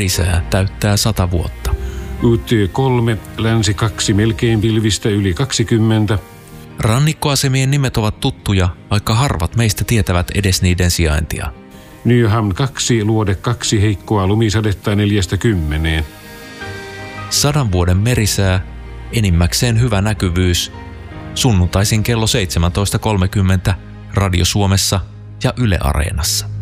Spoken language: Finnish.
merisää täyttää 100 vuotta. UT3, länsi 2, melkein pilvistä yli 20. Rannikkoasemien nimet ovat tuttuja, vaikka harvat meistä tietävät edes niiden sijaintia. Nyham 2, luode 2, heikkoa lumisadetta 4–10. 100 vuoden merisää, enimmäkseen hyvä näkyvyys. Sunnuntaisin kello 17.30 Radio Suomessa ja Yle Areenassa.